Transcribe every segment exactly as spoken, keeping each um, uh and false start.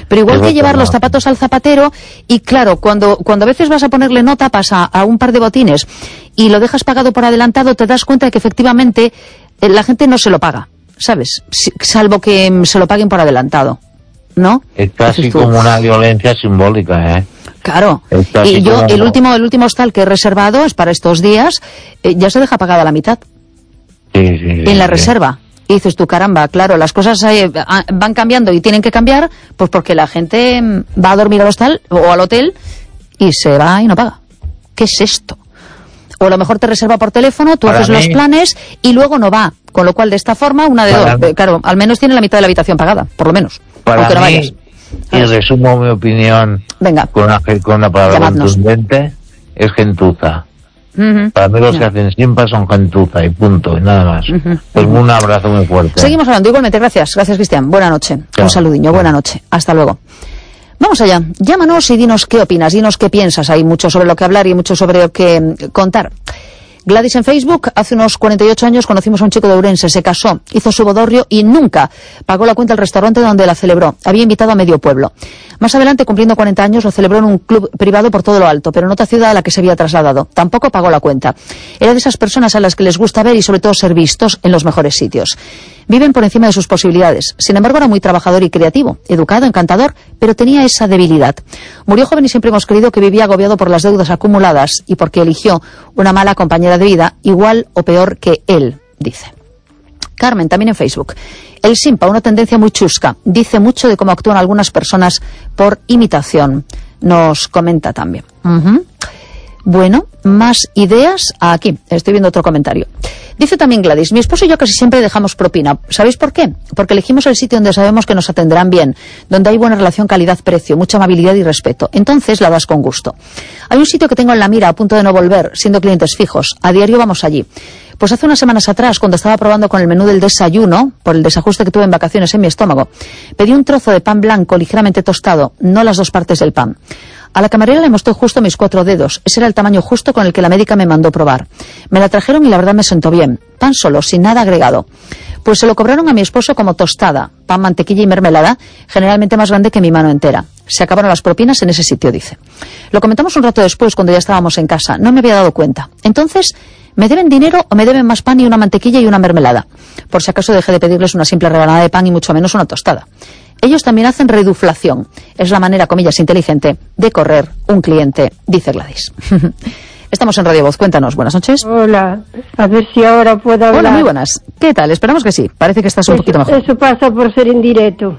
Pero igual que llevar los zapatos al zapatero, y claro, cuando, cuando a veces vas a ponerle nota, pasa a un par de botines y lo dejas pagado por adelantado, te das cuenta de que efectivamente eh, la gente no se lo paga, ¿sabes? Si, salvo que se lo paguen por adelantado, ¿no? Es casi como una violencia simbólica, ¿eh? Claro, y yo, el último, el último hostal que he reservado es para estos días, eh, ya se deja pagada la mitad. Sí, sí, sí, en la sí. reserva. Y dices tú, caramba, claro, las cosas eh, van cambiando y tienen que cambiar, pues porque la gente va a dormir al hostal o al hotel y se va y no paga. ¿Qué es esto? O a lo mejor te reserva por teléfono, tú Para haces mí, los planes y luego no va. Con lo cual, de esta forma, una de dos. mí, claro, al menos tiene la mitad de la habitación pagada, por lo menos. Para aunque no mí, vayas. y resumo mi opinión Venga. con una, con una palabra Llamadnos. contundente, es gentuza. Uh-huh. Para mí los No. que hacen siempre son gentuza y punto, y nada más. Uh-huh. Pues un abrazo muy fuerte. Seguimos hablando, igualmente, gracias. Gracias, Cristian. Buena noche. Chao. Un saludiño, buena noche. Hasta luego. Vamos allá. Llámanos y dinos qué opinas, dinos qué piensas. Hay mucho sobre lo que hablar y mucho sobre lo que mm, contar. Gladys en Facebook, hace unos cuarenta y ocho años conocimos a un chico de Ourense, se casó, hizo su bodorrio y nunca pagó la cuenta del restaurante donde la celebró. Había invitado a medio pueblo. Más adelante, cumpliendo cuarenta años, lo celebró en un club privado por todo lo alto, pero en otra ciudad a la que se había trasladado. Tampoco pagó la cuenta. Era de esas personas a las que les gusta ver y sobre todo ser vistos en los mejores sitios. Viven por encima de sus posibilidades. Sin embargo, era muy trabajador y creativo, educado, encantador, pero tenía esa debilidad. Murió joven y siempre hemos creído que vivía agobiado por las deudas acumuladas y porque eligió una mala compañera de vida, igual o peor que él, dice. Carmen, también en Facebook. El Simpa, una tendencia muy chusca. Dice mucho de cómo actúan algunas personas por imitación. Nos comenta también. Uh-huh. Bueno, más ideas aquí. Estoy viendo otro comentario. Dice también Gladys, mi esposo y yo casi siempre dejamos propina. ¿Sabéis por qué? Porque elegimos el sitio donde sabemos que nos atenderán bien, donde hay buena relación calidad-precio, mucha amabilidad y respeto. Entonces la das con gusto. Hay un sitio que tengo en la mira a punto de no volver, siendo clientes fijos. A diario vamos allí. Pues hace unas semanas atrás, cuando estaba probando con el menú del desayuno, por el desajuste que tuve en vacaciones en mi estómago, pedí un trozo de pan blanco ligeramente tostado, no las dos partes del pan. A la camarera le mostré justo mis cuatro dedos. Ese era el tamaño justo con el que la médica me mandó probar. Me la trajeron y la verdad me sentó bien. Pan solo, sin nada agregado. Pues se lo cobraron a mi esposo como tostada, pan, mantequilla y mermelada, generalmente más grande que mi mano entera. Se acabaron las propinas en ese sitio, dice. Lo comentamos un rato después, cuando ya estábamos en casa. No me había dado cuenta. Entonces, ¿me deben dinero o me deben más pan y una mantequilla y una mermelada? Por si acaso dejé de pedirles una simple rebanada de pan y mucho menos una tostada. Ellos también hacen reduflación. Es la manera, comillas, inteligente de correr un cliente, dice Gladys. Estamos en Radio Voz. Cuéntanos. Buenas noches. Hola. A ver si ahora puedo hablar. Hola, muy buenas. ¿Qué tal? Esperamos que sí. Parece que estás un eso, poquito mejor. Eso pasa por ser en directo.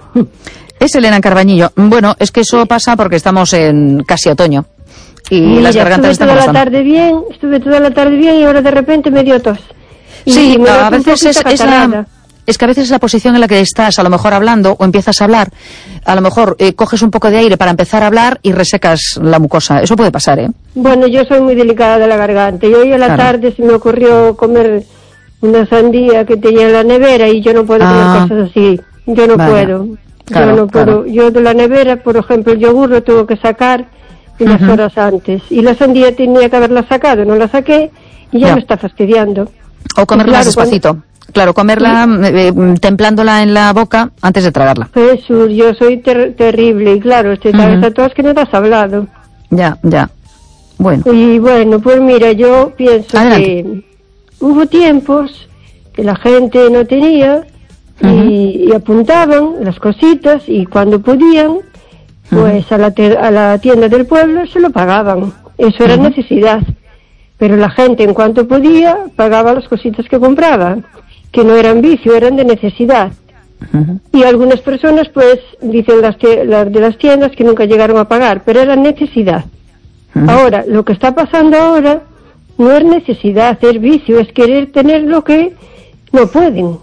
Es Elena Carbañillo. Bueno, es que eso pasa porque estamos en casi otoño. Y Mira, las gargantas están estuve toda como la están. tarde bien, estuve toda la tarde bien y ahora de repente me dio tos. Y Sí, me a dio un veces es, poquito es la, catarrada. es que a veces es la posición en la que estás, a lo mejor hablando, o empiezas a hablar, a lo mejor eh, coges un poco de aire para empezar a hablar y resecas la mucosa. Eso puede pasar, ¿eh? Bueno, yo soy muy delicada de la garganta y hoy a la Claro. tarde se me ocurrió comer una sandía que tenía en la nevera y yo no puedo Ah. comer cosas así. Yo no Vaya. puedo. Claro, yo no claro. puedo. Yo de la nevera, por ejemplo, el yogur lo tuve que sacar unas Ujú. horas antes y la sandía tenía que haberla sacado, no la saqué y ya Ya. me está fastidiando. O comerla Claro, más despacito. Claro, comerla eh, eh, templándola en la boca antes de tragarla. Jesús, yo soy ter- terrible y claro, este sabes Ujú. a todos que no te has hablado. Ya, ya. Bueno. Y bueno, pues mira, yo pienso Adelante. que hubo tiempos que la gente no tenía y, Ujú. y apuntaban las cositas y cuando podían, pues a, la te- a la tienda del pueblo se lo pagaban. Eso era Ujú. necesidad. Pero la gente en cuanto podía pagaba las cositas que compraba, que no eran vicio, eran de necesidad. Ujú. Y algunas personas pues dicen las, tie- las de las tiendas que nunca llegaron a pagar, pero era necesidad. Ujú. Ahora, lo que está pasando ahora no es necesidad, es vicio, es querer tener lo que no pueden,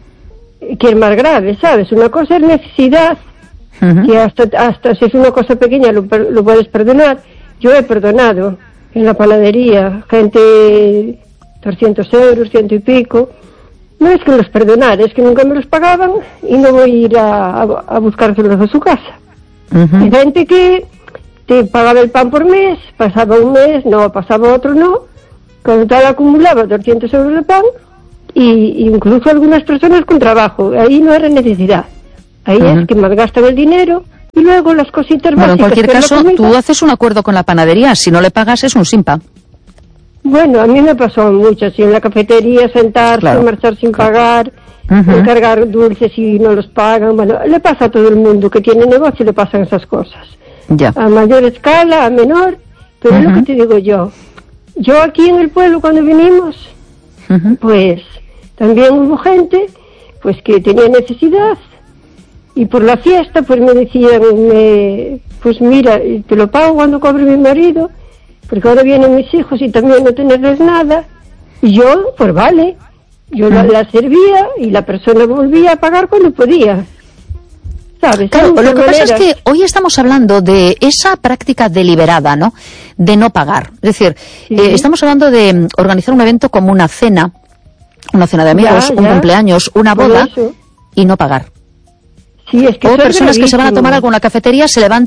que es más grave, ¿sabes? Una cosa es necesidad, Ujú. que hasta, hasta si es una cosa pequeña lo, per- lo puedes perdonar. Yo he perdonado en la panadería, gente trescientos euros, ciento y pico. No es que los perdonar, es que nunca me los pagaban y no voy a ir a, a, a buscárselos a su casa. Ujú. Hay gente que te pagaba el pan por mes, pasaba un mes, no, pasaba otro, no. Con tal acumulaba doscientos euros de pan y, y incluso algunas personas con trabajo. Ahí no era necesidad. Ahí Ujú. es que malgastan el dinero Y luego las cositas Bueno, en básicas. cualquier que es la caso, comida. tú haces un acuerdo con la panadería. Si no le pagas, es un simpa. Bueno, a mí me pasó mucho, así en la cafetería, sentarse, Claro. marchar sin pagar, Ujú. encargar dulces y no los pagan. Bueno, le pasa a todo el mundo que tiene negocio, le pasan esas cosas. Ya. A mayor escala, a menor, pero es lo Ujú. que te digo yo. Yo aquí en el pueblo cuando vinimos, Ujú. pues también hubo gente pues que tenía necesidad y por la fiesta pues me decían, me, pues mira, te lo pago cuando cobre mi marido, porque ahora vienen mis hijos y también no tenerles nada. Y yo, pues vale, yo la, la servía y la persona volvía a pagar cuando podía. ¿Sabes? Claro, Hay lo que muchas pasa es maneras. que hoy estamos hablando de esa práctica deliberada, ¿no? De no pagar. Es decir, Sí. eh, estamos hablando de mm, organizar un evento como una cena, una cena de amigos, Ya, un ya. cumpleaños, una Por boda, eso. y no pagar. Sí, es que O eso es personas que se van a gravísimo. tomar algo en la cafetería, se levantan